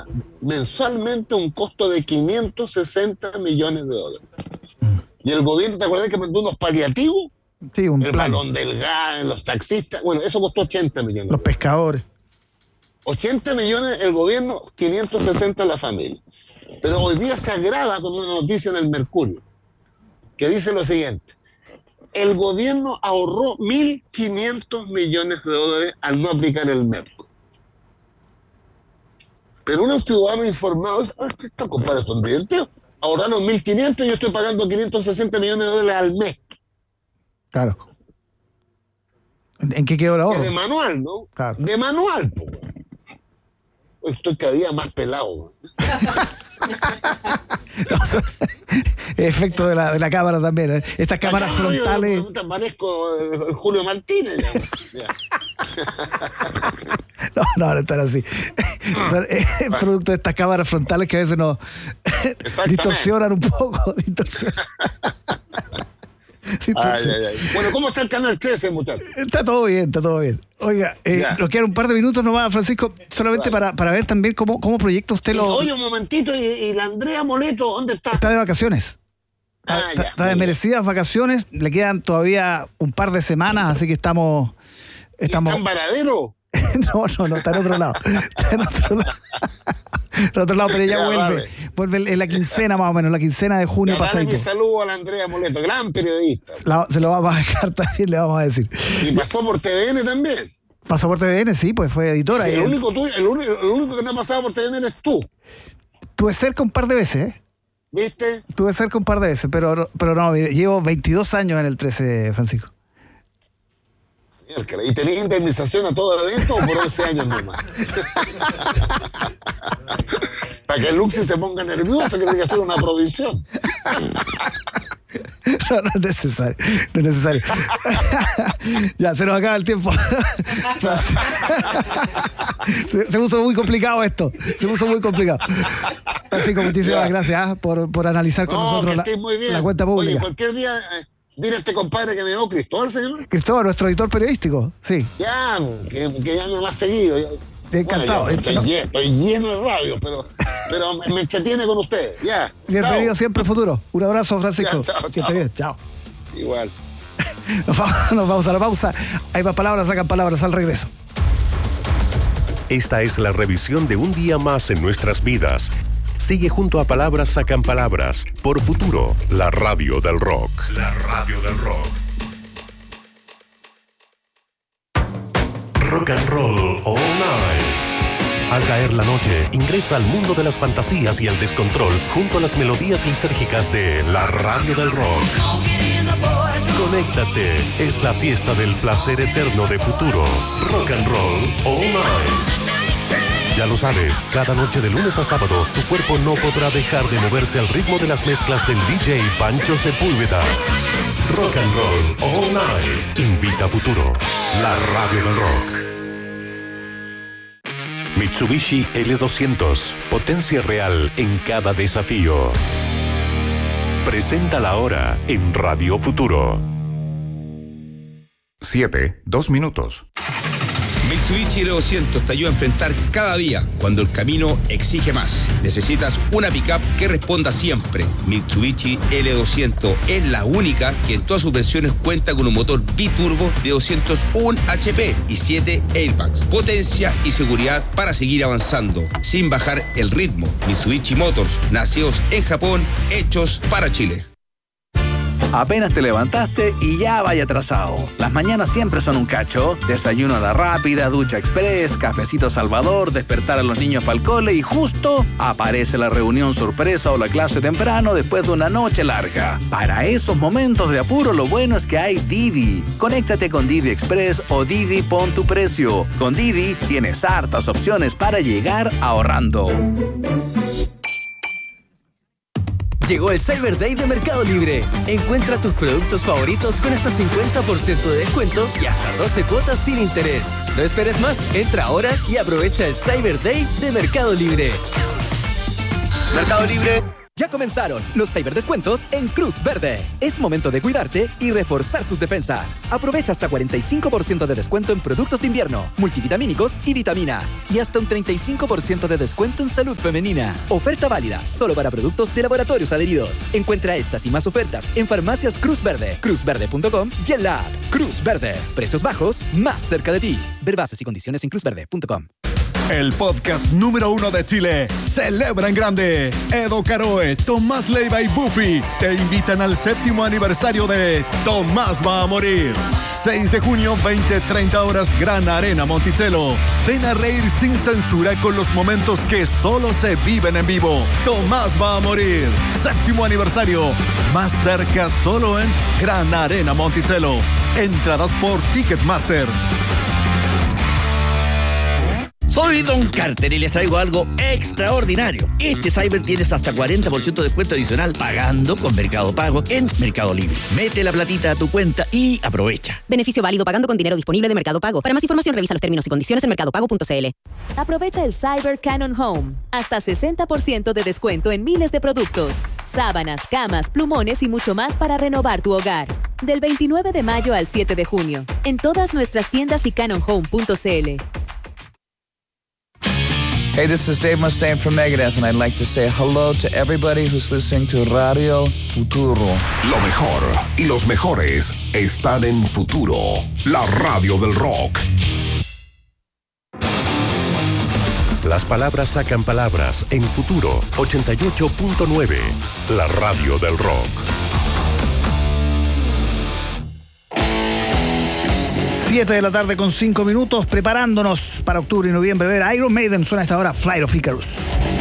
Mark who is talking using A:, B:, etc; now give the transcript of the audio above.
A: mensualmente un costo de $560 millones. Y el gobierno, ¿te acuerdas que mandó unos paliativos?
B: Sí, un
A: el
B: plan.
A: balón del gas, los taxistas. Bueno, eso costó 80 millones.
B: Los pescadores.
A: 80 millones el gobierno, 560 la familia. Pero hoy día se agrava con una noticia en el Mercurio, que dice lo siguiente: el gobierno ahorró $1.500 millones al no aplicar el MERCO. Pero unos ciudadanos informados, ¿qué compadre? Son divertidos. Ahorraron 1.500 y yo estoy pagando $560 millones al mes.
B: Claro. ¿En qué quedó el ahorro?
A: Es de manual, ¿no?
B: Claro.
A: De manual, po. Estoy cada día más pelado.
B: Efecto de la cámara también, ¿eh? Estas cámaras frontales.
A: Yo te parezco Julio Martínez. Ya.
B: No están así. Es producto de estas cámaras frontales que a veces nos distorsionan un poco.
A: Ay. Bueno, ¿cómo está el canal 13, muchachos?
B: Está todo bien. Oiga, nos quedan un par de minutos nomás, Francisco, solamente para ver también cómo proyecta usted lo.
A: Oye, un momentito, ¿y la Andrea Moleto dónde está?
B: Está de vacaciones. Está de merecidas vacaciones, le quedan todavía un par de semanas, así que estamos.
A: ¿Está en Varadero?
B: No, está en otro lado. Está en otro lado, pero ella vuelve en la quincena más o menos, la quincena de junio pasado.
A: Mi saludo a la Andrea Moleto, gran periodista.
B: Se lo vamos a dejar también, le vamos a decir.
A: Y pasó por TVN también.
B: Pasó por TVN, sí, pues fue editora.
A: Sí, el único que no ha pasado por TVN eres tú.
B: Tuve cerca un par de veces, ¿eh?
A: ¿Viste?
B: Tuve cerca un par de veces, pero no, llevo 22 años en el 13, Francisco.
A: ¿Y tenés indemnización a todo evento o por 11 años nomás? Para que el Luxi se ponga nervioso, que tiene que hacer una provisión.
B: No es necesario. Ya, se nos acaba el tiempo. Se puso muy complicado esto. Así que muchísimas gracias por analizar con nosotros la cuenta pública.
A: Oye, cualquier día... Dile a este compadre que me llamó Cristóbal, señor.
B: Cristóbal, nuestro editor periodístico, sí.
A: Ya, que ya me lo ha seguido.
B: Encantado.
A: Bueno, estoy lleno de radio, pero me entretiene con ustedes. Ya.
B: Bienvenido siempre, Futuro. Un abrazo, Francisco.
A: Ya, chao.
B: Que esté bien, chao.
A: Igual.
B: Nos vamos a la pausa. Hay más palabras, sacan palabras al regreso.
C: Esta es la revisión de un día más en nuestras vidas. Sigue junto a Palabras Sacan Palabras por Futuro, la radio del rock. La radio del rock. Rock and roll all night. Al caer la noche, ingresa al mundo de las fantasías y el descontrol junto a las melodías lisérgicas de la radio del rock. Conéctate, es la fiesta del placer eterno de Futuro. Rock and roll all night. Ya lo sabes, cada noche de lunes a sábado, tu cuerpo no podrá dejar de moverse al ritmo de las mezclas del DJ Pancho Sepúlveda. Rock and roll all night. Invita a Futuro, la radio del rock. Mitsubishi L200, potencia real en cada desafío. Presenta la hora en Radio Futuro.
D: 7:02.
E: Mitsubishi L200 te ayuda a enfrentar cada día cuando el camino exige más. Necesitas una pickup que responda siempre. Mitsubishi L200 es la única que en todas sus versiones cuenta con un motor biturbo de 201 HP y 7 airbags. Potencia y seguridad para seguir avanzando sin bajar el ritmo. Mitsubishi Motors, nacidos en Japón, hechos para Chile.
F: Apenas te levantaste y ya vaya atrasado. Las mañanas siempre son un cacho. Desayuno a la rápida, ducha express, cafecito Salvador, despertar a los niños para el cole y justo aparece la reunión sorpresa o la clase temprano después de una noche larga. Para esos momentos de apuro, lo bueno es que hay Didi. Conéctate con Didi Express o Didi Pon tu Precio. Con Didi tienes hartas opciones para llegar ahorrando.
G: Llegó el Cyber Day de Mercado Libre. Encuentra tus productos favoritos con hasta 50% de descuento y hasta 12 cuotas sin interés. No esperes más, entra ahora y aprovecha el Cyber Day de Mercado Libre.
H: Mercado Libre.
D: Ya comenzaron los ciberdescuentos en Cruz Verde. Es momento de cuidarte y reforzar tus defensas. Aprovecha hasta 45% de descuento en productos de invierno, multivitamínicos y vitaminas. Y hasta un 35% de descuento en salud femenina. Oferta válida solo para productos de laboratorios adheridos. Encuentra estas y más ofertas en Farmacias Cruz Verde, cruzverde.com y en la app Cruz Verde. Precios bajos, más cerca de ti. Ver bases y condiciones en cruzverde.com.
H: El podcast número 1 de Chile celebra en grande. Edo Caroe, Tomás Leiva y Buffy te invitan al 7º aniversario de Tomás va a morir. 6 de junio, 20-30 horas, Gran Arena Monticello. Ven a reír sin censura con los momentos que solo se viven en vivo. Tomás va a morir. 7º aniversario. Más cerca solo en Gran Arena Monticello. Entradas por Ticketmaster.
I: Soy Don Carter y les traigo algo extraordinario. Este Cyber tienes hasta 40% de descuento adicional pagando con Mercado Pago en Mercado Libre. Mete la platita a tu cuenta y aprovecha.
J: Beneficio válido pagando con dinero disponible de Mercado Pago. Para más información revisa los términos y condiciones en mercadopago.cl.
K: Aprovecha el Cyber Canon Home. Hasta 60% de descuento en miles de productos. Sábanas, camas, plumones y mucho más para renovar tu hogar. Del 29 de mayo al 7 de junio. En todas nuestras tiendas y canonhome.cl.
L: Hey, this is Dave Mustaine from Megadeth, and I'd like to say hello to everybody who's listening to Radio Futuro.
C: Lo mejor y los mejores están en Futuro, la radio del rock. Las palabras sacan palabras en Futuro 88.9, la radio del rock.
B: 7 de la tarde con 5 minutos, preparándonos para octubre y noviembre. Ver Iron Maiden, suena a esta hora Flight of Icarus.